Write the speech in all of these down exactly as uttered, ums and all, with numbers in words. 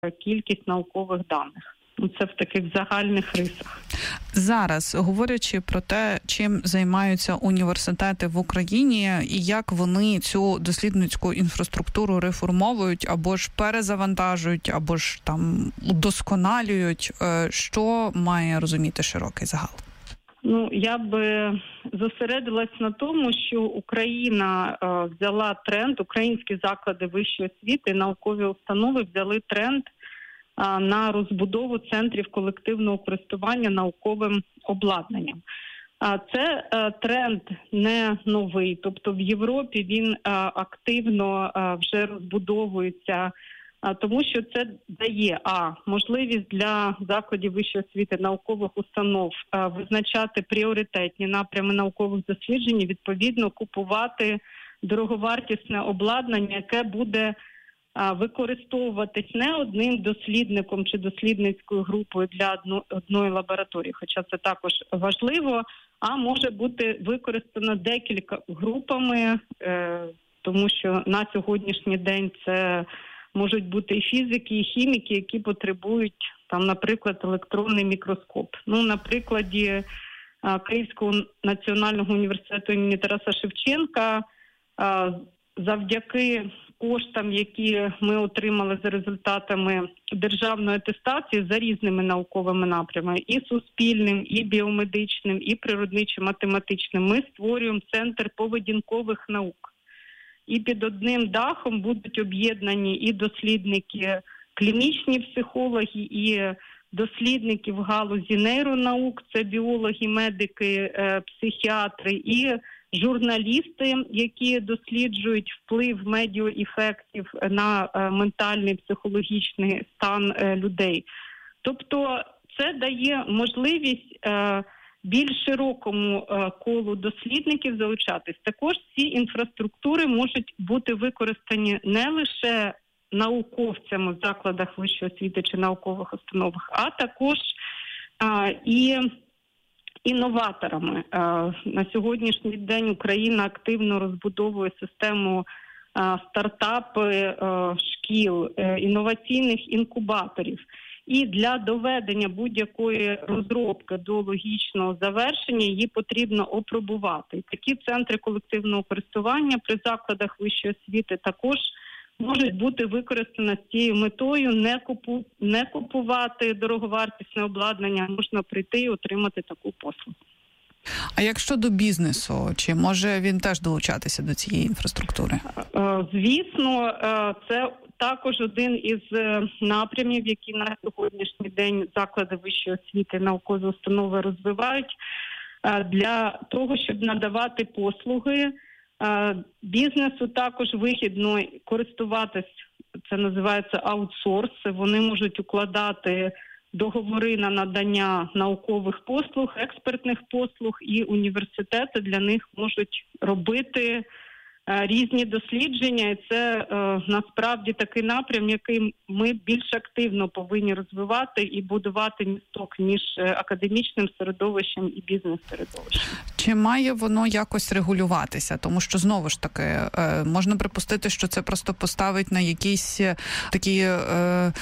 кількість наукових даних. Це в таких загальних рисах. Зараз, говорячи про те, чим займаються університети в Україні і як вони цю дослідницьку інфраструктуру реформовують або ж перезавантажують, або ж там удосконалюють, що має розуміти широкий загал? Ну, я би зосередилась на тому, що Україна е, взяла тренд, українські заклади вищої освіти, наукові установи взяли тренд е, на розбудову центрів колективного користування науковим обладнанням. А це е, тренд не новий, тобто в Європі він е, активно е, вже розбудовується, тому що це дає а можливість для закладів вищої освіти, наукових установ визначати пріоритетні напрями наукових досліджень, відповідно купувати дороговартісне обладнання, яке буде використовуватись не одним дослідником чи дослідницькою групою для одної лабораторії, хоча це також важливо, а може бути використано декілька групами, тому що на сьогоднішній день це можуть бути і фізики, і хіміки, які потребують, там, наприклад, електронний мікроскоп. Ну, на прикладі а, Київського національного університету імені Тараса Шевченка, а, завдяки коштам, які ми отримали за результатами державної атестації за різними науковими напрямами, і суспільним, і біомедичним, і природничо-математичним, ми створюємо Центр поведінкових наук. І під одним дахом будуть об'єднані і дослідники, клінічні психологи, і дослідники в галузі нейронаук, це біологи, медики, психіатри, і журналісти, які досліджують вплив медіаефектів на ментальний, психологічний стан людей. Тобто це дає можливість більш широкому колу дослідників залучатись. Також ці інфраструктури можуть бути використані не лише науковцями в закладах вищої освіти чи наукових установах, а також а, і інноваторами. А, на сьогоднішній день Україна активно розбудовує систему а, стартапи а, шкіл, а, інноваційних інкубаторів. І для доведення будь-якої розробки до логічного завершення її потрібно опробувати. І такі центри колективного користування при закладах вищої освіти також можуть бути використані з цією метою, не, купу, не купувати дороговартісне обладнання, можна прийти і отримати таку послугу. А як щодо бізнесу, чи може він теж долучатися до цієї інфраструктури? Звісно, це також один із напрямів, які на сьогоднішній день заклади вищої освіти, наукові установи розвивають для того, щоб надавати послуги. Бізнесу також вигідно користуватись, це називається аутсорс, вони можуть укладати договори на надання наукових послуг, експертних послуг, і університети для них можуть робити різні дослідження, і це е, насправді такий напрям, який ми більш активно повинні розвивати і будувати місток між академічним середовищем і бізнес-середовищем. Чи має воно якось регулюватися? Тому що, знову ж таки, е, можна припустити, що це просто поставить на якісь такі... Е,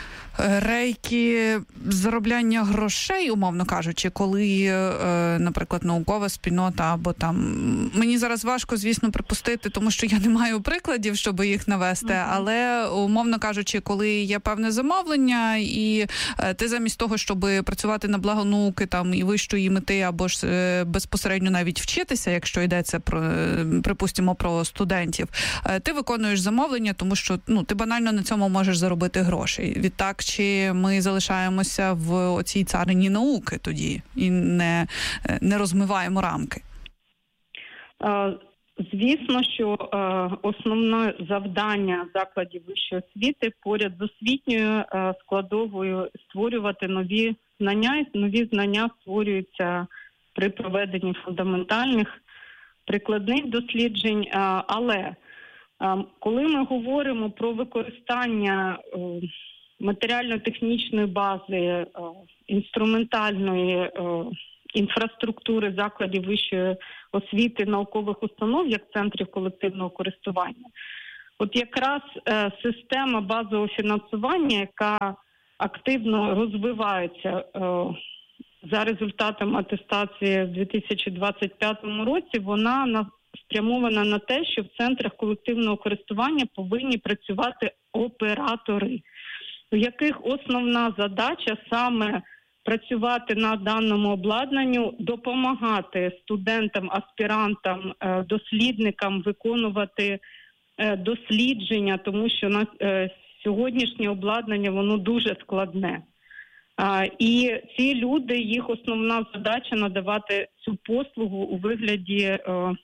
рейки заробляння грошей, умовно кажучи, коли, е, наприклад, наукова спільнота або там... Мені зараз важко, звісно, припустити, тому що я не маю прикладів, щоб їх навести, mm-hmm. але, умовно кажучи, коли є певне замовлення, і е, ти замість того, щоб працювати на благо науки там, і вищої мети, або ж е, безпосередньо навіть вчитися, якщо йдеться, про, е, припустимо, про студентів, е, ти виконуєш замовлення, тому що ну, ти банально на цьому можеш заробити гроші. Відтак, чи ми залишаємося в оцій царині науки тоді і не, не розмиваємо рамки? Звісно, що основне завдання закладів вищої освіти поряд з освітньою складовою створювати нові знання, і нові знання створюються при проведенні фундаментальних прикладних досліджень, але коли ми говоримо про використання матеріально-технічної бази, інструментальної інфраструктури закладів вищої освіти, наукових установ, як центрів колективного користування, От якраз е, система базового фінансування, яка активно розвивається е, за результатом атестації в дві тисячі двадцять п'ятому році, вона на, спрямована на те, що в центрах колективного користування повинні працювати оператори, у яких основна задача саме працювати на даному обладнанню, допомагати студентам, аспірантам, дослідникам виконувати дослідження, тому що на сьогоднішнє обладнання, воно дуже складне. І ці люди, їх основна задача надавати цю послугу у вигляді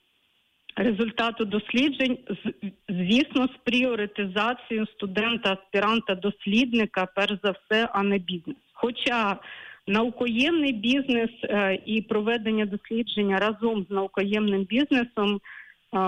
результату досліджень, звісно, з пріоритизацією студента, аспіранта, дослідника, перш за все, а не бізнес. Хоча наукоємний бізнес і проведення дослідження разом з наукоємним бізнесом –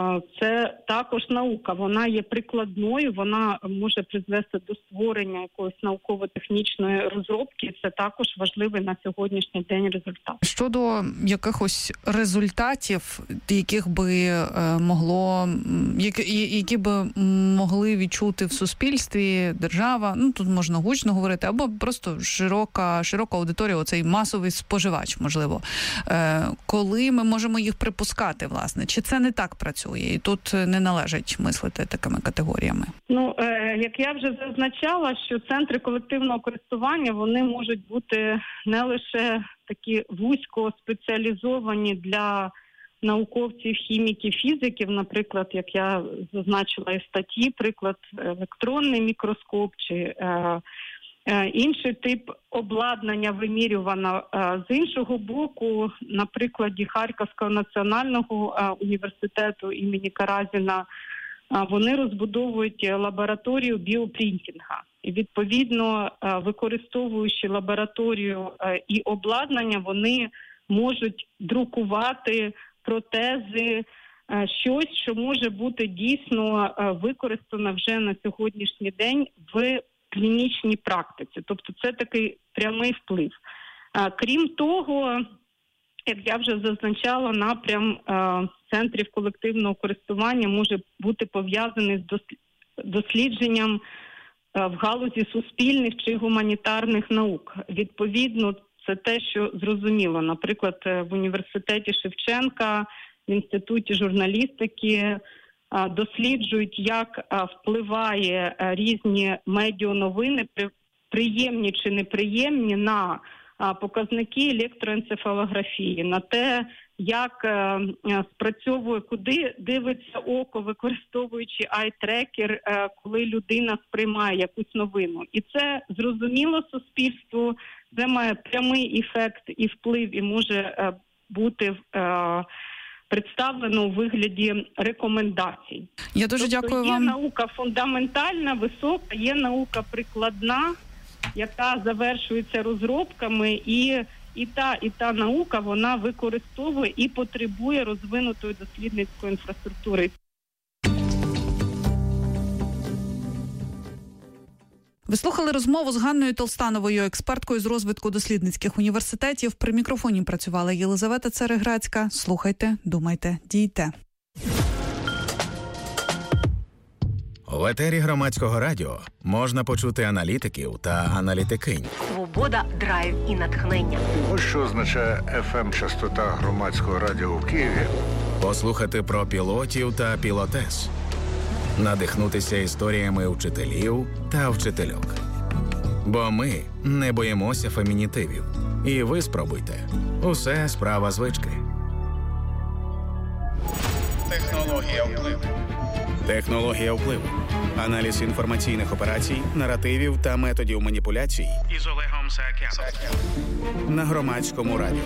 це також наука. Вона є прикладною, вона може призвести до створення якоїсь науково-технічної розробки. Це також важливий на сьогоднішній день результат. Щодо якихось результатів, яких би могло, які, які би могли відчути в суспільстві держава, ну тут можна гучно говорити, або просто широка, широка аудиторія, оцей масовий споживач, можливо. Коли ми можемо їх припускати, власне? Чи це не так працює? І тут не належить мислити такими категоріями. Ну, е, як я вже зазначала, що центри колективного користування, вони можуть бути не лише такі вузько спеціалізовані для науковців, хіміків, фізиків, наприклад, як я зазначила і в статті, приклад електронний мікроскоп чи е, інший тип обладнання вимірювано. З іншого боку, на прикладі Харківського національного університету імені Каразіна, вони розбудовують лабораторію біопринтінга. І, відповідно, використовуючи лабораторію і обладнання, вони можуть друкувати протези, щось, що може бути дійсно використано вже на сьогоднішній день в клінічній практиці. Тобто це такий прямий вплив. Крім того, як я вже зазначала, напрям центрів колективного користування може бути пов'язаний з дослідженням в галузі суспільних чи гуманітарних наук. Відповідно, це те, що зрозуміло. Наприклад, в університеті Шевченка, в інституті журналістики досліджують, як впливає різні медіановини, приємні чи неприємні, на показники електроенцефалографії, на те, як спрацьовує, куди дивиться око, використовуючи ай-трекер, коли людина сприймає якусь новину. І це зрозуміло суспільству, це має прямий ефект і вплив, і може бути представлено у вигляді рекомендацій. Я дуже тобто дякую є вам. Є наука фундаментальна, висока, є наука прикладна, яка завершується розробками, і, і, та, і та наука, вона використовує і потребує розвинутої дослідницької інфраструктури. Ви слухали розмову з Ганною Толстановою, експерткою з розвитку дослідницьких університетів. При мікрофоні працювала Єлизавета Цереграцька. Слухайте, думайте, дійте. У етері Громадського радіо можна почути аналітиків та аналітикинь. Свобода, драйв і натхнення. Ось що означає еф ем-частота Громадського радіо в Києві. Послухати про пілотів та пілотес. Надихнутися історіями вчителів та вчительок. Бо ми не боїмося фемінітивів. І ви спробуйте. Усе справа звички. Технологія впливу. Технологія впливу. Аналіз інформаційних операцій, наративів та методів маніпуляцій. Із Олегом Саакяном. На Громадському радіо.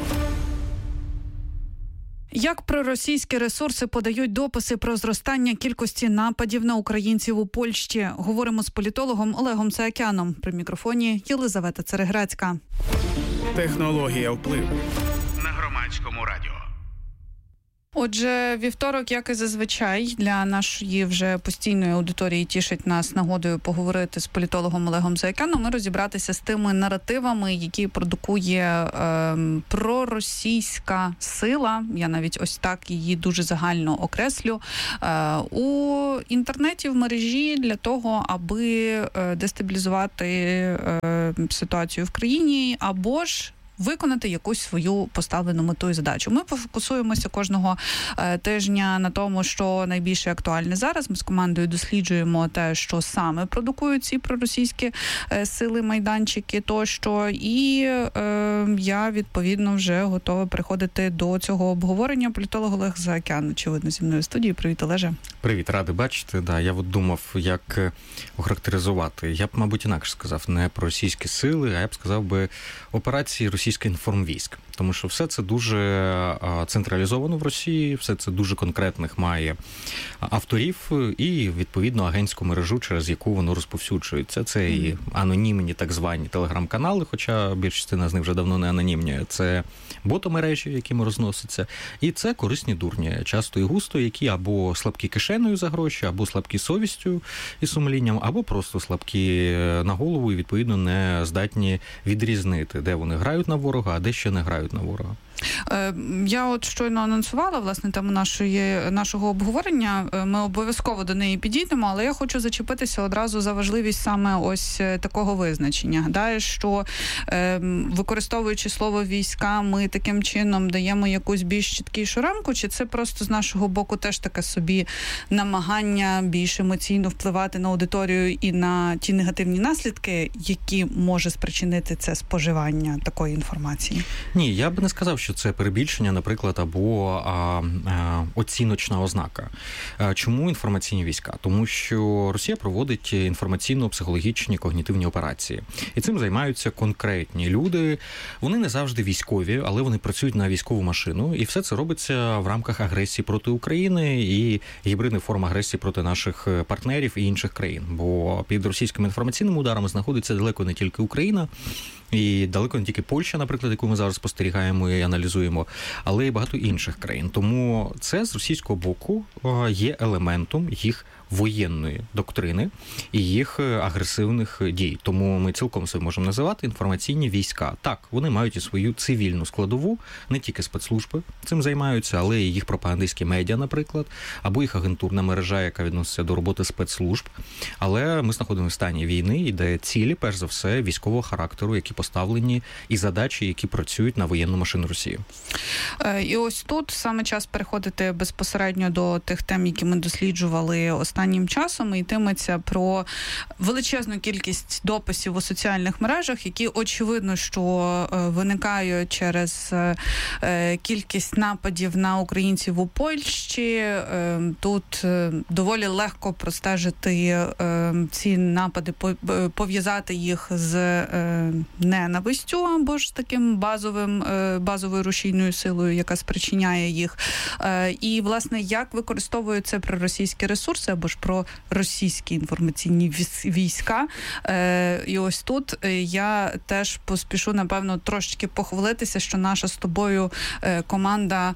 Як проросійські ресурси подають дописи про зростання кількості нападів на українців у Польщі? Говоримо з політологом Олегом Саакяном. При мікрофоні Єлизавета Цереграцька. Технологія впливу. На Громадському радіо. Отже, вівторок, як і зазвичай, для нашої вже постійної аудиторії тішить нас нагодою поговорити з політологом Олегом Заякяном і розібратися з тими наративами, які продукує е, проросійська сила, я навіть ось так її дуже загально окреслю, е, у інтернеті, в мережі для того, аби е, дестабілізувати е, ситуацію в країні, або ж виконати якусь свою поставлену мету і задачу. Ми пофокусуємося кожного е, тижня на тому, що найбільше актуальне зараз. Ми з командою досліджуємо те, що саме продукують ці проросійські е, сили, майданчики тощо. І е, я, відповідно, вже готова приходити до цього обговорення. Політолог Олег Заякян, очевидно, зі мною в студії. Привіт, Олеже. Привіт, радий бачити. Да, я от думав, як охарактеризувати. Я б, мабуть, інакше сказав, не про російські сили, а я б сказав би операції російських інформвійськ. Тому що все це дуже централізовано в Росії, все це дуже конкретних має авторів і, відповідно, агентську мережу, через яку воно розповсюджується. Це і анонімні так звані телеграм-канали, хоча більш частина з них вже давно не анонімні. Це ботомережі, якими розноситься. І це корисні дурні, часто і густо, які або слабкі кишеною за гроші, або слабкі совістю і сумлінням, або просто слабкі на голову і, відповідно, не здатні відрізнити, де вони грають на ворога, а де ще не грають на ворога. Я от щойно анонсувала, власне, тему нашої, нашого обговорення. Ми обов'язково до неї підійдемо, але я хочу зачепитися одразу за важливість саме ось такого визначення. Гадаю, що використовуючи слово «війська», ми таким чином даємо якусь більш чіткішу рамку, чи це просто з нашого боку теж таке собі намагання більш емоційно впливати на аудиторію і на ті негативні наслідки, які може спричинити це споживання такої інформації? Ні, я б не сказав, що це перебільшення, наприклад, або а, а, оціночна ознака. А, чому інформаційні війська? Тому що Росія проводить інформаційно-психологічні когнітивні операції. І цим займаються конкретні люди. Вони не завжди військові, але вони працюють на військову машину. І все це робиться в рамках агресії проти України і гібридних форм агресії проти наших партнерів і інших країн. Бо під російськими інформаційними ударами знаходиться далеко не тільки Україна, і далеко не тільки Польща, наприклад, яку ми зараз спостерігаємо і аналізуємо, але й багато інших країн. Тому це з російського боку є елементом їх воєнної доктрини і їх агресивних дій. Тому ми цілком себе можемо називати інформаційні війська. Так, вони мають і свою цивільну складову, не тільки спецслужби цим займаються, але і їх пропагандистські медіа, наприклад, або їх агентурна мережа, яка відноситься до роботи спецслужб. Але ми знаходимося в стані війни, де цілі, перш за все, військового характеру, які поставлені, і задачі, які працюють на воєнну машину Росії. І ось тут саме час переходити безпосередньо до тих тем, які ми досліджували останнім часом, і йтиметься про величезну кількість дописів у соціальних мережах, які, очевидно, що виникають через кількість нападів на українців у Польщі. Тут доволі легко простежити ці напади, пов'язати їх з ненавистю або ж таким базовим, базовою рушійною силою, яка спричиняє їх. І, власне, як використовуються проросійські ресурси або ж про російські інформаційні війська. І ось тут я теж поспішу, напевно, трошечки похвалитися, що наша з тобою команда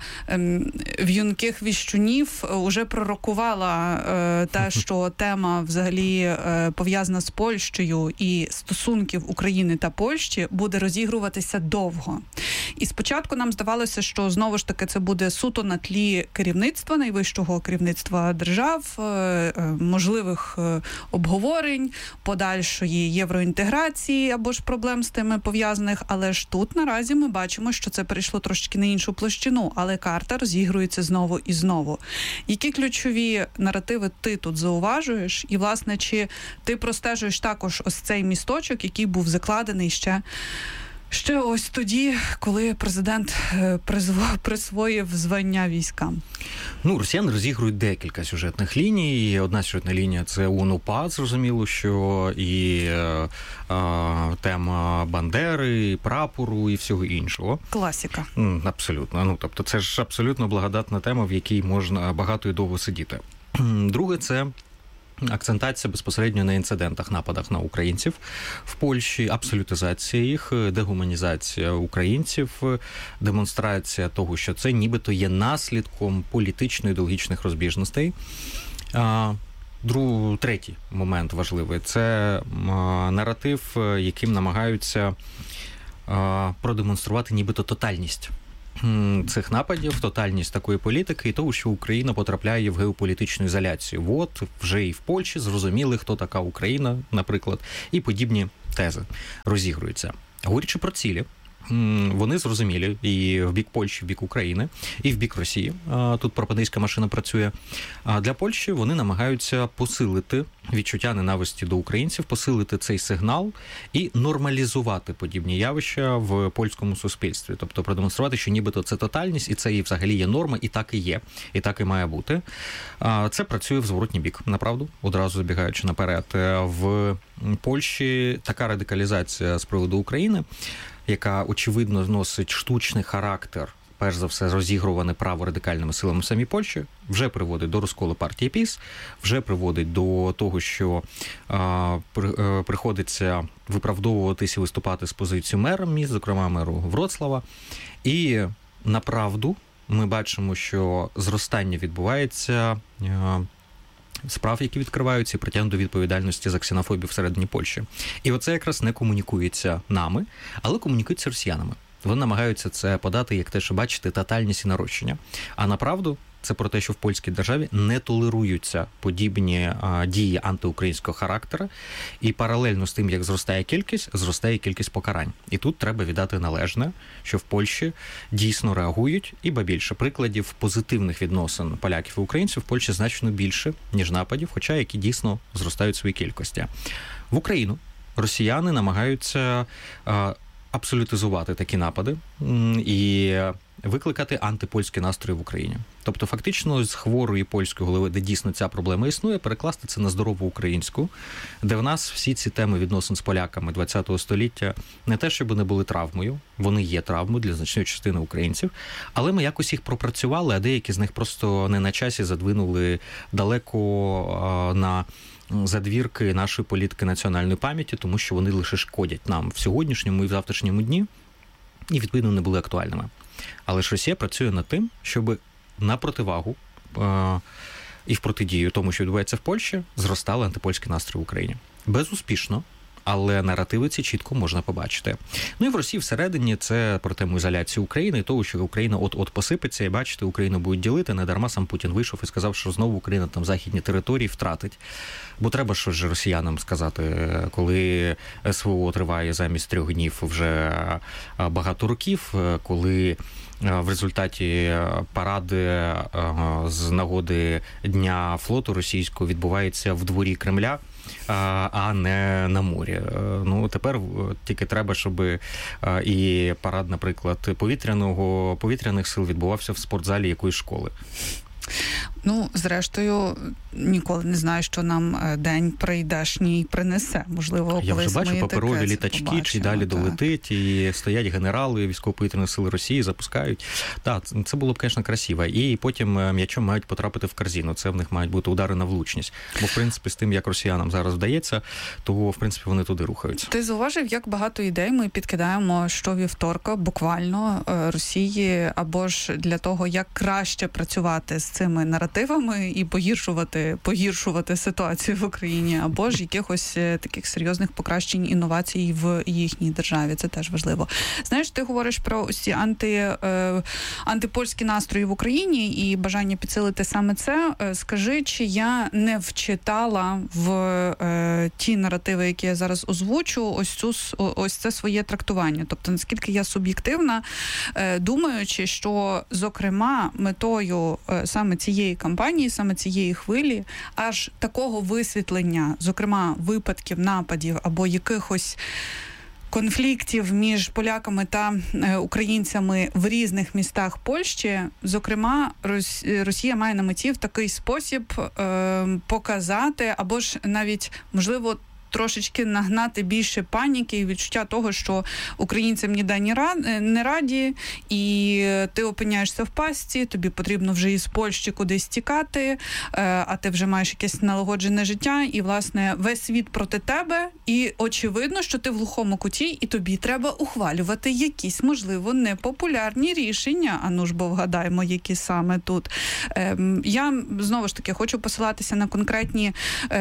в'юнких віщунів уже пророкувала те, що тема взагалі пов'язана з Польщею і стосунків України та Польщі буде розігруватися довго. І спочатку нам здавалося, що знову ж таки це буде суто на тлі керівництва, найвищого керівництва держав, можливих обговорень, подальшої євроінтеграції або ж проблем з тими пов'язаних. Але ж тут наразі ми бачимо, що це перейшло трошки на іншу площину, але карта розігрується знову і знову. Які ключові наративи ти тут зауважуєш? І, власне, чи ти простежуєш також ось цей місточок, який був закладений ще Ще ось тоді, коли президент присвоїв звання військам? Ну, росіяни розігрують декілька сюжетних ліній. Одна сюжетна лінія – це УНУПА, зрозуміло, що і е, е, тема Бандери, прапору і всього іншого. Класика. Абсолютно. Ну, тобто це ж абсолютно благодатна тема, в якій можна багато і довго сидіти. Друге – це Акцентація безпосередньо на інцидентах, нападах на українців в Польщі, абсолютизація їх, дегуманізація українців, демонстрація того, що це нібито є наслідком політично-ідеологічних розбіжностей. Друг, третій момент важливий – це наратив, яким намагаються продемонструвати нібито тотальність цих нападів, тотальність такої політики і того, що Україна потрапляє в геополітичну ізоляцію. От, вже і в Польщі зрозуміли, хто така Україна, наприклад, і подібні тези розігруються. Говорячи про цілі, вони зрозумілі і в бік Польщі, в бік України, і в бік Росії. Тут пропагандистська машина працює. А для Польщі вони намагаються посилити відчуття ненависті до українців, посилити цей сигнал і нормалізувати подібні явища в польському суспільстві. Тобто продемонструвати, що нібито це тотальність, і це і взагалі є норма, і так і є, і так і має бути. Це працює в зворотній бік, направду, одразу забігаючи наперед. В Польщі така радикалізація з приводу України, яка, очевидно, носить штучний характер, перш за все, розігруване праворадикальними силами в самій Польщі, вже приводить до розколу партії ПіС, вже приводить до того, що а, при, а, приходиться виправдовуватися і виступати з позицією мера міст, зокрема меру Вроцлава. І, направду, ми бачимо, що зростання відбувається а, справ, які відкриваються, і притягнуть до відповідальності за ксенофобію всередині Польщі. І оце якраз не комунікується нами, але комунікується росіянами. Вони намагаються це подати, як те, що бачите, тотальність і нарощення. А направду це про те, що в польській державі не толеруються подібні а, дії антиукраїнського характеру, і паралельно з тим, як зростає кількість, зростає кількість покарань. І тут треба віддати належне, що в Польщі дійсно реагують, і ба більше прикладів позитивних відносин поляків і українців в Польщі значно більше, ніж нападів, хоча які дійсно зростають свої кількості. В Україну росіяни намагаються а, абсолютизувати такі напади і викликати антипольські настрої в Україні. Тобто, фактично, з хворої польської голови, де дійсно ця проблема існує, перекласти це на здорову українську, де в нас всі ці теми відносин з поляками ХХ століття не те, щоб не були травмою, вони є травмою для значної частини українців, але ми якось їх пропрацювали, а деякі з них просто не на часі задвинули далеко на задвірки нашої політики національної пам'яті, тому що вони лише шкодять нам в сьогоднішньому і в завтрашньому дні, і, відповідно, не були актуальними. Але ж Росія працює над тим, щоб на противагу е- і в протидію тому, що відбувається в Польщі, зростали антипольські настрої в Україні. Безуспішно, але наративи ці чітко можна побачити. Ну і в Росії всередині це про тему ізоляції України і того, що Україна от-от посипеться, і бачите, Україну будуть ділити. Недарма сам Путін вийшов і сказав, що знову Україна там західні території втратить. Бо треба щось же росіянам сказати, коли СВО триває замість трьох днів вже багато років, коли в результаті паради з нагоди Дня флоту російського відбувається в дворі Кремля, а не на морі. Ну, тепер тільки треба, щоб і парад, наприклад, повітряного, повітряних сил відбувався в спортзалі якоїсь школи. Ну, зрештою, ніколи не знаю, що нам день прийдешній принесе. Можливо, я вже бачу паперові літачки, побачимо, чи далі так. долетить, і стоять генерали військово-повітряних сил Росії, запускають. Так, це було б, звісно, красиво. І потім м'ячом мають потрапити в корзину. Це в них мають бути удари на влучність. Бо, в принципі, з тим, як росіянам зараз вдається, то, в принципі, вони туди рухаються. Ти зауважив, як багато ідей ми підкидаємо щовівторка, буквально, Росії, або ж для того, як краще працювати з цими наративами і погіршувати, погіршувати ситуацію в Україні, або ж якихось таких серйозних покращень інновацій в їхній державі. Це теж важливо. Знаєш, ти говориш про усі анти, е, антипольські настрої в Україні і бажання підсилити саме це. Скажи, чи я не вчитала в е, ті наративи, які я зараз озвучу, ось цю ось це своє трактування. Тобто, наскільки я суб'єктивна, е, думаючи, що, зокрема, метою е, саме цієї кампанії, саме цієї хвилі, аж такого висвітлення, зокрема, випадків нападів або якихось конфліктів між поляками та е, українцями в різних містах Польщі, зокрема, Росія має на меті в такий спосіб е, показати, або ж навіть, можливо, трошечки нагнати більше паніки і відчуття того, що українцям ніде не раді, і ти опиняєшся в пастці, тобі потрібно вже із Польщі кудись тікати, а ти вже маєш якесь налагоджене життя, і, власне, весь світ проти тебе, і очевидно, що ти в глухому куті, і тобі треба ухвалювати якісь, можливо, непопулярні рішення, а ну ж бо вгадаємо, які саме тут. Я, знову ж таки, хочу посилатися на конкретні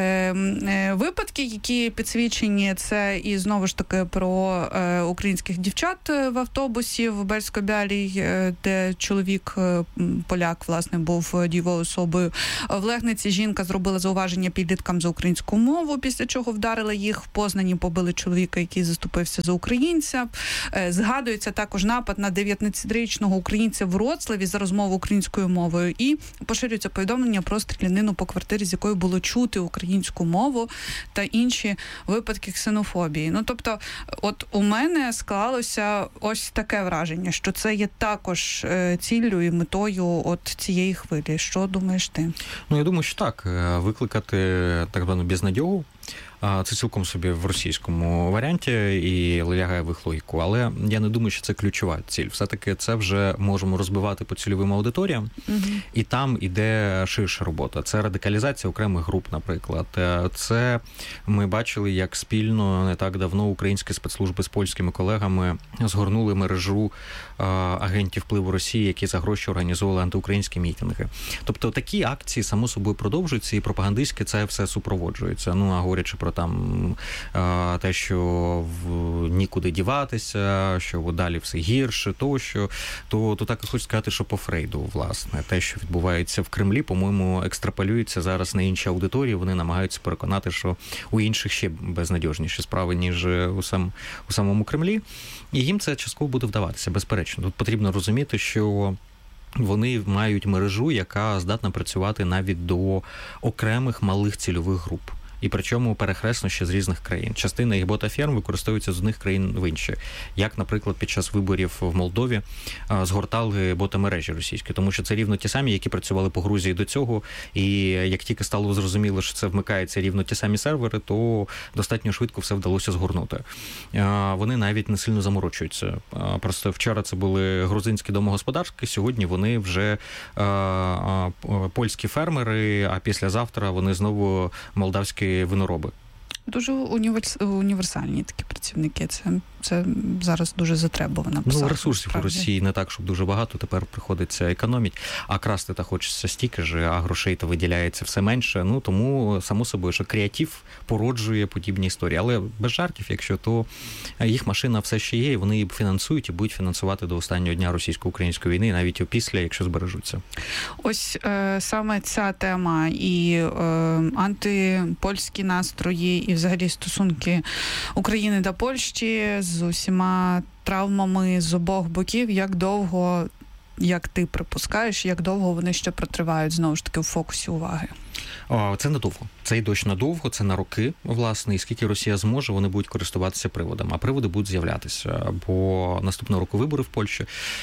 випадки, які підсвічені. Це і, знову ж таки, про українських дівчат в автобусі в Бельсько-Бялій, де чоловік, поляк, власне, був дієвою особою. В Легниці жінка зробила зауваження підліткам за українську мову, після чого вдарила їх. В Познані побили чоловіка, який заступився за українця. Згадується також напад на дев'ятнадцятирічного українця в Вроцлаві за розмову українською мовою. І поширюється повідомлення про стрілянину по квартирі, з якою було чути українську мову та інші випадки ксенофобії. Ну, тобто, от у мене склалося ось таке враження, що це є також ціллю і метою от цієї хвилі. Що думаєш ти? Ну, я думаю, що так. Викликати так звану безнадьогу. Це цілком собі в російському варіанті і лягає в їх логіку. Але я не думаю, що це ключова ціль. Все-таки це вже можемо розбивати по цільовим аудиторіям, угу. І там іде ширша робота. Це радикалізація окремих груп, наприклад. Це ми бачили, як спільно не так давно українські спецслужби з польськими колегами згорнули мережу агентів впливу Росії, які за гроші організовували антиукраїнські мітинги. Тобто такі акції, само собою, продовжуються, і пропагандистськи це все супроводжується. Ну, а говорячи про там те, що нікуди діватися, що далі все гірше, тощо, то, то так і хочу сказати, що по Фрейду, власне, те, що відбувається в Кремлі, по-моєму, екстраполюється зараз на інші аудиторії, вони намагаються переконати, що у інших ще безнадіжніші справи, ніж у, сам, у самому Кремлі, і їм це частково буде вдаватися, безперечно. Тут потрібно розуміти, що вони мають мережу, яка здатна працювати навіть до окремих малих цільових груп. І причому перехресно ще з різних країн. Частина їх бота-ферм використовується з одних країн в інші. Як, наприклад, під час виборів в Молдові згортали бота-мережі російські. Тому що це рівно ті самі, які працювали по Грузії до цього. І як тільки стало зрозуміло, що це вмикається рівно ті самі сервери, то достатньо швидко все вдалося згорнути. Вони навіть не сильно заморочуються. Просто вчора це були грузинські домогосподарки, сьогодні вони вже польські фермери, а післязавтра вони знову молдавські винороби. Дуже універс... універсальні такі працівники. Це, це зараз дуже затребувана посада. Ну, ресурсів у Росії не так, щоб дуже багато, тепер приходиться економити, а красти та хочеться стільки ж, а грошей то виділяється все менше. Ну, тому, само собою, що креатив породжує подібні історії. Але без жартів, якщо то їх машина все ще є, і вони її фінансують і будуть фінансувати до останнього дня російсько-української війни, навіть опісля, якщо збережуться. Ось е, саме ця тема і е, антипольські настрої, і взагалі стосунки України та Польщі з усіма травмами з обох боків, як довго, як ти припускаєш, як довго вони ще протривають, знову ж таки, в фокусі уваги? О, це надовго. Це й дощ надовго, це на роки, власне, і скільки Росія зможе, вони будуть користуватися приводом. А приводи будуть з'являтися, бо наступного року вибори в Польщі,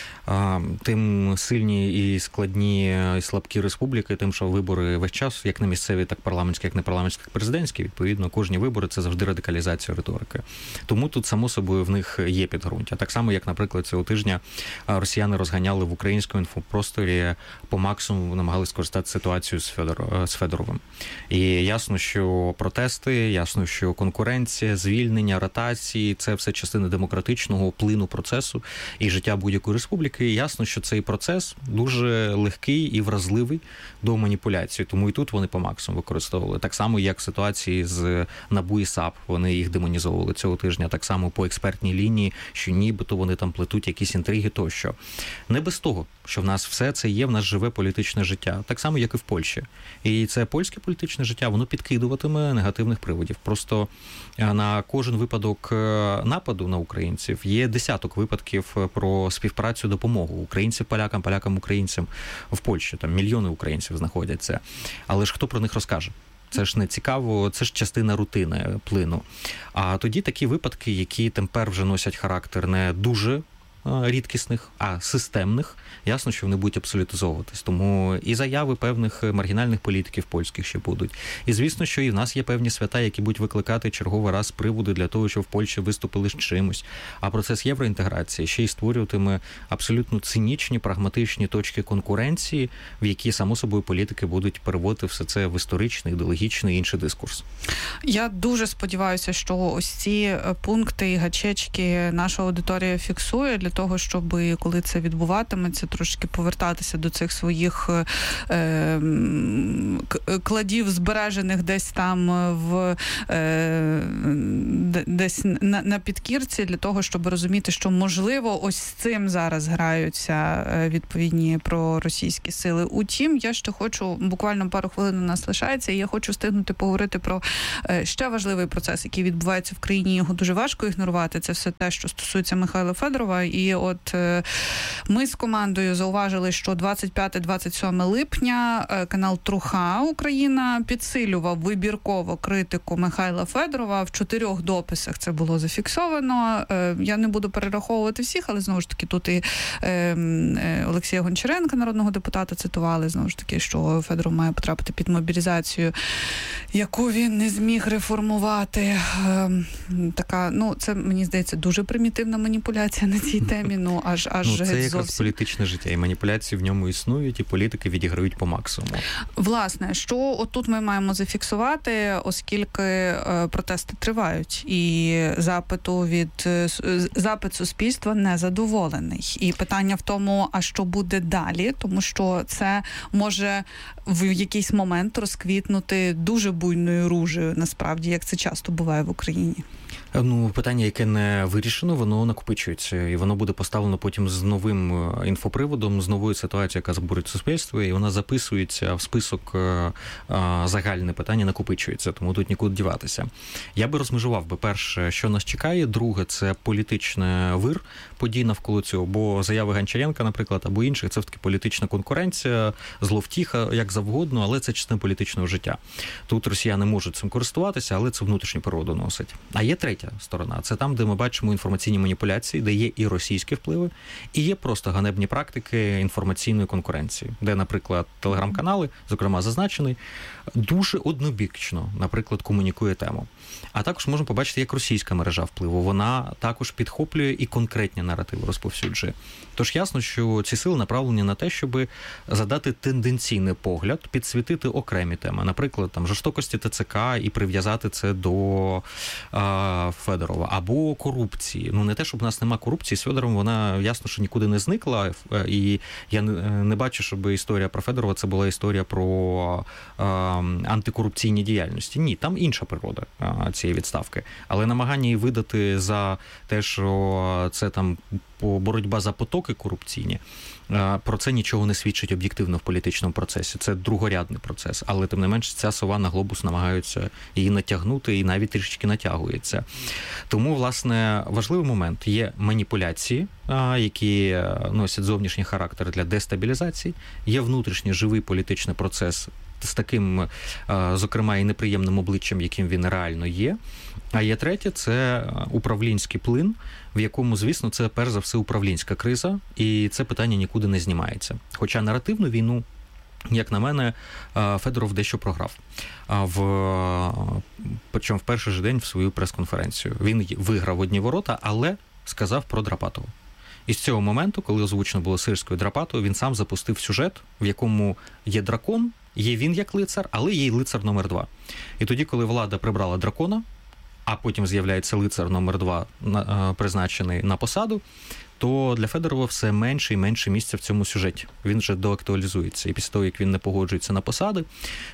тим сильні і складні, і слабкі республіки, тим, що вибори весь час, як на місцеві, так парламентські, як не парламентські, так президентські, відповідно, кожні вибори – це завжди радикалізація риторики. Тому тут, само собою, в них є підґрунтя. Так само, як, наприклад, цього тижня росіяни розганяли в українському інфопросторі, по максимуму намагалися скористати ситуацію з, Федор... з Федоровим. І ясно, що протести, ясно, що конкуренція, звільнення, ротації – це все частина демократичного плину процесу і життя будь-якої республіки. Ясно, що цей процес дуже легкий і вразливий до маніпуляції, тому і тут вони по максимуму використовували. Так само, як в ситуації з НАБУ і САП, вони їх демонізовували цього тижня, так само по експертній лінії, що нібито вони там плетуть якісь інтриги тощо. Не без того, що в нас все це є, в нас живе політичне життя, так само, як і в Польщі. І це польське політичне життя, воно підкидуватиме негативних приводів. Просто на кожен випадок нападу на українців є десяток випадків про співпрацю, допомогу українцям, полякам, полякам, українцям в Польщі. Там мільйони українців знаходяться. Але ж хто про них розкаже? Це ж не цікаво, це ж частина рутини, плину. А тоді такі випадки, які тепер вже носять характер не дуже рідкісних, а системних, ясно, що вони будуть абсолютизовуватись. Тому і заяви певних маргінальних політиків польських ще будуть. І, звісно, що і в нас є певні свята, які будуть викликати черговий раз приводи для того, щоб в Польщі виступили з чимось. А процес євроінтеграції ще й створюватиме абсолютно цинічні, прагматичні точки конкуренції, в які, само собою, політики будуть переводити все це в історичний, ідеологічний і інший дискурс. Я дуже сподіваюся, що ось ці пункти і гачечки наша аудиторія фіксує для того, щоб, коли це відбуватиметься, трошки повертатися до цих своїх е, кладів, збережених десь там в е, десь на, на підкірці, для того, щоб розуміти, що, можливо, ось з цим зараз граються відповідні проросійські сили. Утім, я ще хочу, буквально пару хвилин у нас лишається, і я хочу встигнути поговорити про ще важливий процес, який відбувається в країні. Його дуже важко ігнорувати. Це все те, що стосується Михайла Федорова. І от ми з командою зауважили, що двадцять п'яте - двадцять сьоме липня канал Труха Україна підсилював вибірково критику Михайла Федорова. В чотирьох дописах це було зафіксовано. Я не буду перераховувати всіх, але знову ж таки тут і Олексія Гончаренка, народного депутата, цитували, знову ж таки, що Федоров має потрапити під мобілізацію, яку він не зміг реформувати. Така, ну, це, мені здається, дуже примітивна маніпуляція на цій темі, ну, аж, аж ну, це якраз зовсім. Політичне життя, і маніпуляції в ньому існують, і політики відіграють по максимуму. Власне, що отут ми маємо зафіксувати, оскільки е, протести тривають, і запиту від запит суспільства незадоволений. І питання в тому, а що буде далі, тому що це може в якийсь момент розквітнути дуже буйною ружею, насправді, як це часто буває в Україні. Ну, питання, яке не вирішено, воно накопичується, і воно буде поставлено потім з новим інфоприводом, з новою ситуацією, яка збурить суспільство, і вона записується в список загальне питання, накопичується, тому тут нікуди діватися. Я би розмежував би, перше, що нас чекає, друге, це політичне вир подій навколо цього, бо заяви Гончаренка, наприклад, або інших, це все-таки політична конкуренція, зловтіха, як завгодно, але це частина політичного життя. Тут росіяни можуть цим користуватися, але це внутрішню природу носить. А є третя сторона. Це там, де ми бачимо інформаційні маніпуляції, де є і російські впливи, і є просто ганебні практики інформаційної конкуренції, де, наприклад, телеграм-канали, зокрема зазначений, дуже однобічно, наприклад, комунікує тему. А також можемо побачити, як російська мережа впливу. Вона також підхоплює і конкретні наративи розповсюджує. Тож ясно, що ці сили направлені на те, щоб задати тенденційний погляд, підсвітити окремі теми. Наприклад, там жорстокості ТЦК і прив'язати це до а, Федорова. Або корупції. Ну, не те, щоб у нас нема корупції. З Федоровим вона, ясно, що нікуди не зникла. І я не, не бачу, щоб історія про Федорова це була історія про а, антикорупційні діяльності. Ні, там інша природа а, цієї відставки. Але намагання її видати за те, що це там боротьба за потоки корупційні, про це нічого не свідчить об'єктивно в політичному процесі. Це другорядний процес. Але, тим не менш, ця сова на глобус намагаються її натягнути і навіть трішечки натягується. Тому, власне, важливий момент. Є маніпуляції, які носять зовнішній характер для дестабілізації. Є внутрішній живий політичний процес з таким, зокрема, і неприємним обличчям, яким він реально є. А є третє – це управлінський плин, в якому, звісно, це перш за все управлінська криза, і це питання нікуди не знімається. Хоча наративну війну, як на мене, Федоров дещо програв. В, причому в перший же день в свою прес-конференцію. Він виграв одні ворота, але сказав про Драпатова. І з цього моменту, коли озвучено було Сирською Драпатовою, він сам запустив сюжет, в якому є дракон, є він як лицар, але є й лицар номер два. І тоді, коли влада прибрала дракона, а потім з'являється лицар номер два, призначений на посаду, то для Федорова все менше і менше місця в цьому сюжеті. Він вже доактуалізується. І після того, як він не погоджується на посади,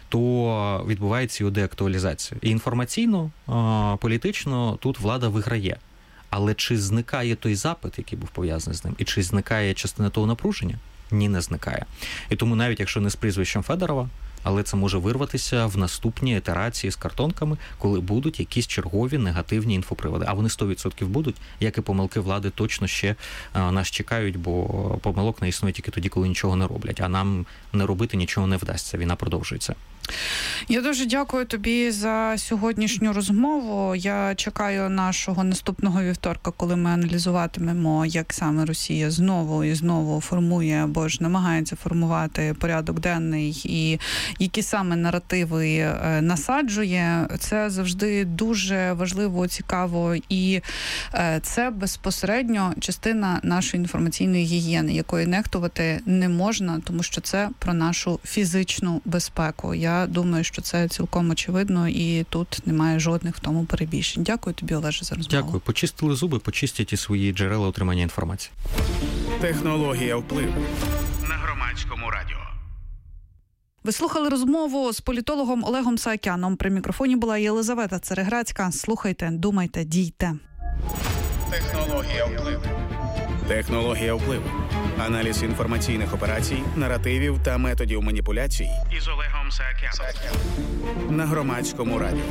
то відбувається його деактуалізація. І інформаційно, політично тут влада виграє. Але чи зникає той запит, який був пов'язаний з ним? І чи зникає частина того напруження? Ні, не зникає. І тому навіть якщо не з прізвищем Федорова, але це може вирватися в наступній ітерації з картонками, коли будуть якісь чергові негативні інфоприводи. А вони сто відсотків будуть, як і помилки влади точно ще а, нас чекають, бо помилок не існує тільки тоді, коли нічого не роблять. А нам не робити нічого не вдасться. Війна продовжується. Я дуже дякую тобі за сьогоднішню розмову. Я чекаю нашого наступного вівторка, коли ми аналізуватимемо, як саме Росія знову і знову формує або ж намагається формувати порядок денний і які саме наративи насаджує. Це завжди дуже важливо, цікаво, і це безпосередньо частина нашої інформаційної гігієни, якої нехтувати не можна, тому що це про нашу фізичну безпеку. Я думаю, що це цілком очевидно, і тут немає жодних в тому перебільшень. Дякую тобі, Олеже, за розмову. Дякую. Почистили зуби, почистіть і свої джерела отримання інформації. Технологія впливу на Громадському радіо. Ви слухали розмову з політологом Олегом Саакяном. При мікрофоні була Єлизавета Цереграцька. Слухайте, думайте, дійте. Технологія впливу. Технологія впливу. Аналіз інформаційних операцій, наративів та методів маніпуляцій Із Олегом Саакяном. на Громадському радіо.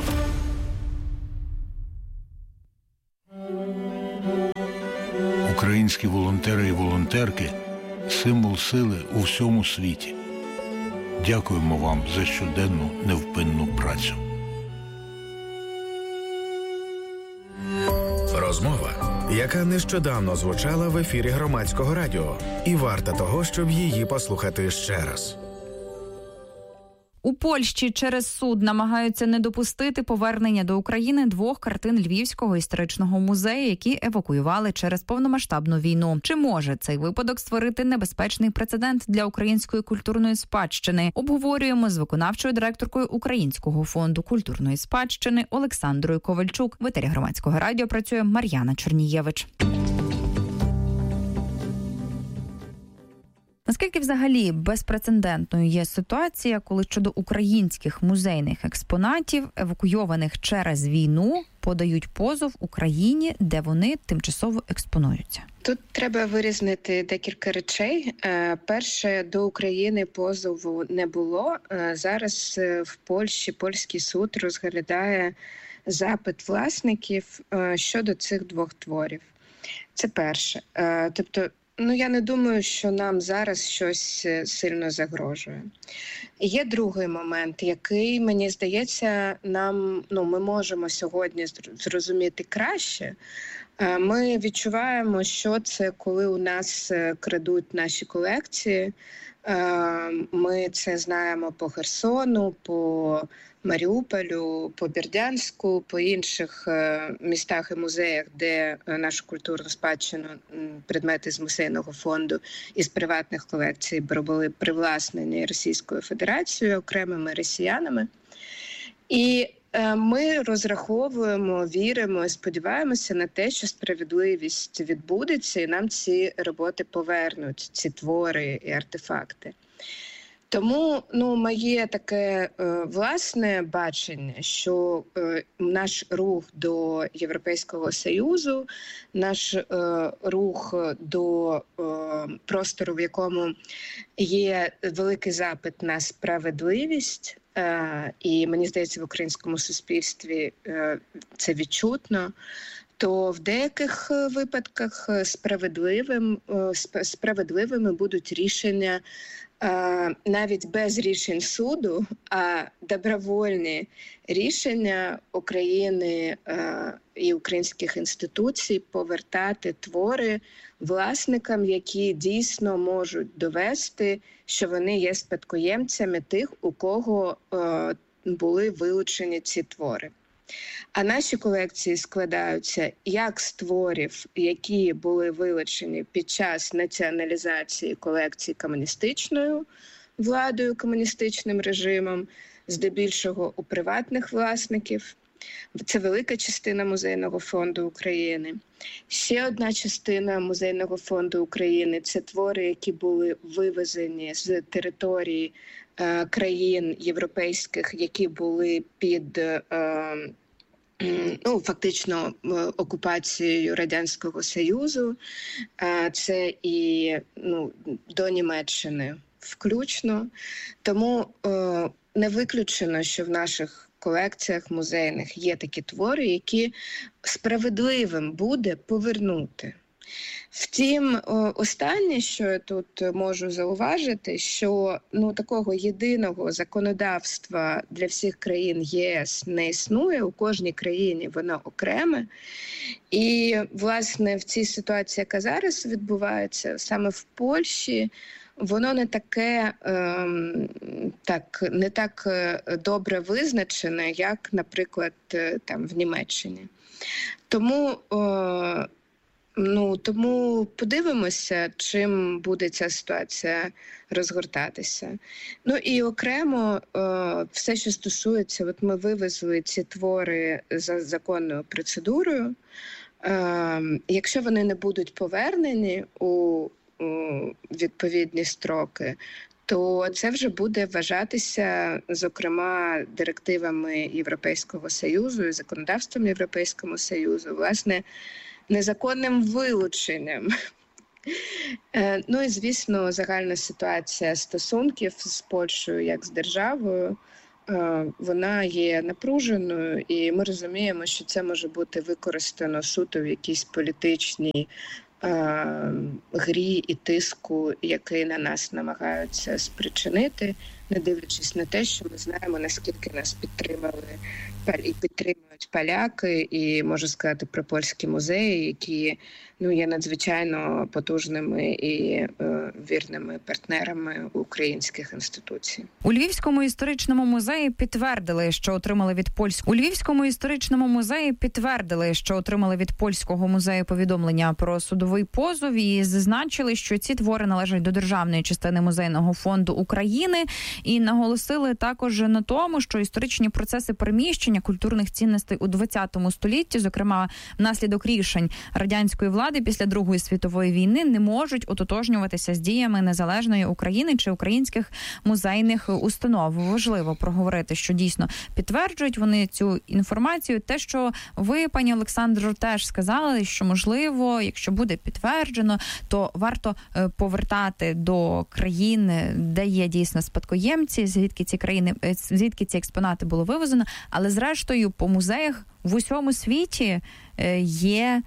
Українські волонтери і волонтерки – символ сили у всьому світі. Дякуємо вам за щоденну невпинну працю. Розмова, яка нещодавно звучала в ефірі Громадського радіо, і варта того, щоб її послухати ще раз. У Польщі через суд намагаються не допустити повернення до України двох картин Львівського історичного музею, які евакуювали через повномасштабну війну. Чи може цей випадок створити небезпечний прецедент для української культурної спадщини? Обговорюємо з виконавчою директоркою Українського фонду культурної спадщини Олександрою Ковальчук. В етері Громадського радіо працює Мар'яна Чернієвич. Наскільки взагалі безпрецедентною є ситуація, коли щодо українських музейних експонатів, евакуйованих через війну, подають позов Україні, де вони тимчасово експонуються? Тут треба вирізнити декілька речей. Перше, до України позову не було. Зараз в Польщі польський суд розглядає запит власників щодо цих двох творів. Це перше. Тобто, Ну, я не думаю, що нам зараз щось сильно загрожує. Є другий момент, який, мені здається, нам, ну, ми можемо сьогодні зрозуміти краще. Ми відчуваємо, що це, коли у нас крадуть наші колекції. Ми це знаємо по Херсону, по Маріуполю, по Бердянську, по інших містах і музеях, де нашу культурну спадщину, предмети з музейного фонду і з приватних колекцій були привласнені Російською Федерацією, окремими росіянами. І ми розраховуємо, віримо і сподіваємося на те, що справедливість відбудеться і нам ці роботи повернуть, ці твори і артефакти. Тому, ну, моє таке е, власне бачення, що е, наш рух до Європейського Союзу, наш е, рух до е, простору, в якому є великий запит на справедливість, е, і, мені здається, в українському суспільстві е, це відчутно, то в деяких випадках справедливим, справедливими будуть рішення навіть без рішень суду, а добровольні рішення України і українських інституцій повертати твори власникам, які дійсно можуть довести, що вони є спадкоємцями тих, у кого були вилучені ці твори. А наші колекції складаються як з творів, які були вилучені під час націоналізації колекцій комуністичною владою, комуністичним режимом, здебільшого у приватних власників. Це велика частина Музейного фонду України. Ще одна частина Музейного фонду України – це твори, які були вивезені з території е, країн європейських, які були під е, ну, фактично окупацією Радянського Союзу. Е, це і ну, до Німеччини включно. Тому е, не виключено, що в наших колекціях музейних є такі твори, які справедливим буде повернути. Втім, останнє, що я тут можу зауважити, що ну, такого єдиного законодавства для всіх країн ЄС не існує, у кожній країні воно окреме. І, власне, в цій ситуації, яка зараз відбувається, саме в Польщі, воно не таке, ем, так, не так добре визначене, як, наприклад, там, в Німеччині. Тому... Е, Ну, тому подивимося, чим буде ця ситуація розгортатися. Ну і окремо е, все, що стосується, от ми вивезли ці твори за законною процедурою. Е, якщо вони не будуть повернені у, у відповідні строки, то це вже буде вважатися, зокрема, директивами Європейського Союзу і законодавством Європейського Союзу, власне, незаконним вилученням. Ну і, звісно, загальна ситуація стосунків з Польщею як з державою, вона є напруженою, і ми розуміємо, що це може бути використано суто в якійсь політичній грі і тиску, який на нас намагаються спричинити, не дивлячись на те, що ми знаємо, наскільки нас підтримали і підтримують поляки, і можу сказати про польські музеї, які ну, є надзвичайно потужними і е, вірними партнерами українських інституцій. У Львівському історичному музеї підтвердили, що отримали від польського у Львівському історичному музеї підтвердили, що отримали від польського музею повідомлення про судовий позов і зазначили, що ці твори належать до державної частини музейного фонду України, і наголосили також на тому, що історичні процеси переміщення культурних цінностей у ХХ столітті, зокрема внаслідок рішень радянської влади після Другої світової війни, не можуть ототожнюватися з діями незалежної України чи українських музейних установ. Важливо проговорити, що дійсно підтверджують вони цю інформацію. Те, що ви, пані Олександро, теж сказали, що можливо, якщо буде підтверджено, то варто повертати до країн, де є дійсно спадкоємці, звідки ці країни, звідки ці експонати було вивезено, але зрештою по музеях в усьому світі є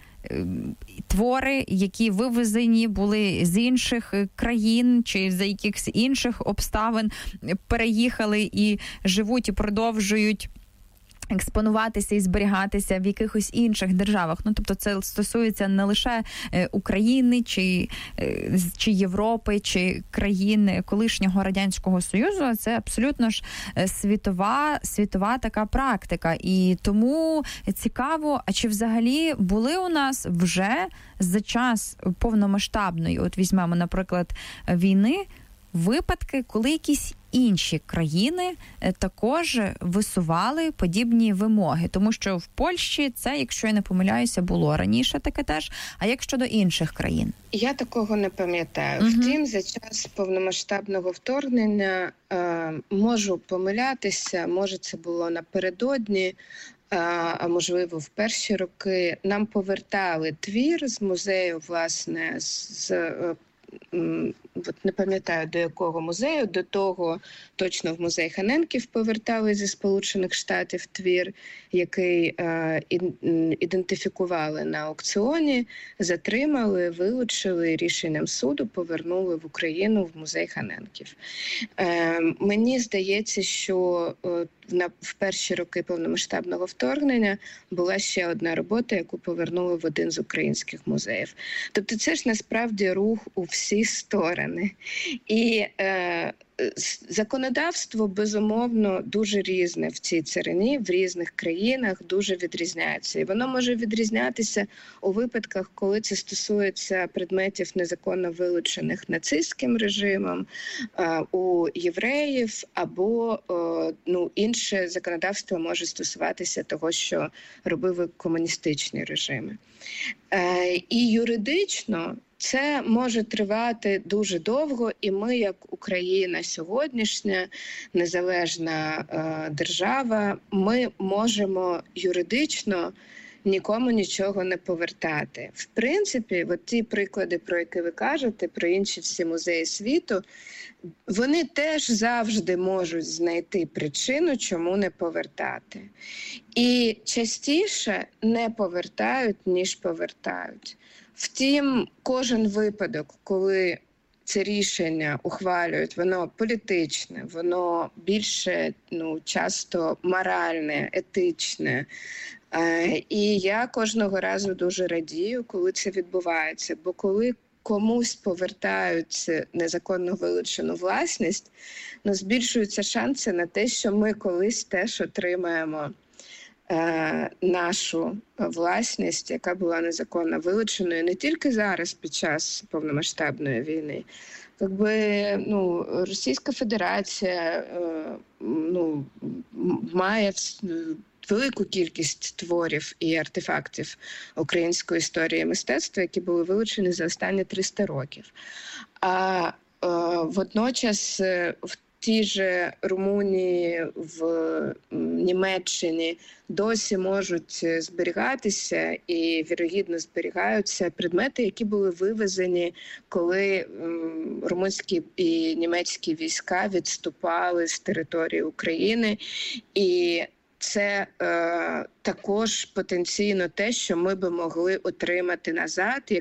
твори, які вивезені були з інших країн чи за якихось інших обставин, переїхали і живуть і продовжують експонуватися і зберігатися в якихось інших державах. Ну, тобто це стосується не лише України, чи, чи Європи, чи країн колишнього Радянського Союзу, а це абсолютно ж світова, світова така практика. І тому цікаво, а чи взагалі були у нас вже за час повномасштабної, от візьмемо, наприклад, війни, випадки, коли якісь інші країни також висували подібні вимоги. Тому що в Польщі це, якщо я не помиляюся, було раніше таке теж. А як щодо інших країн? Я такого не пам'ятаю. Угу. Втім, за час повномасштабного вторгнення е, можу помилятися, може це було напередодні, а можливо в перші роки. Нам повертали твір з музею, власне, з от не пам'ятаю, до якого музею, до того точно в музей Ханенків повертали зі Сполучених Штатів твір, який е, ідентифікували на аукціоні, затримали, вилучили, рішенням суду повернули в Україну в музей Ханенків. Е, мені здається, що е, на, в перші роки повномасштабного вторгнення була ще одна робота, яку повернули в один з українських музеїв. Тобто це ж насправді рух у всі сторони. І е, законодавство, безумовно, дуже різне в цій царині, в різних країнах дуже відрізняється. І воно може відрізнятися у випадках, коли це стосується предметів незаконно вилучених нацистським режимом, у євреїв, або ну, інше законодавство може стосуватися того, що робили комуністичні режими. І юридично це може тривати дуже довго, і ми, як Україна сьогоднішня, незалежна е, держава, ми можемо юридично нікому нічого не повертати. В принципі, от ті приклади, про які ви кажете, про інші всі музеї світу, вони теж завжди можуть знайти причину, чому не повертати. І частіше не повертають, ніж повертають. Втім, кожен випадок, коли це рішення ухвалюють, воно політичне, воно більше, ну, часто моральне, етичне. І я кожного разу дуже радію, коли це відбувається. Бо коли комусь повертають незаконно вилучену власність, ну, збільшуються шанси на те, що ми колись теж отримаємо е, нашу власність, яка була незаконно вилученою не тільки зараз під час повномасштабної війни. Якби, ну, Російська Федерація е, ну, має велику кількість творів і артефактів української історії і мистецтва, які були вилучені за останні триста років. А е, водночас в тій же Румунії, в Німеччині досі можуть зберігатися і, вірогідно, зберігаються предмети, які були вивезені, коли румунські і німецькі війська відступали з території України. І це е, також потенційно те, що ми би могли отримати назад,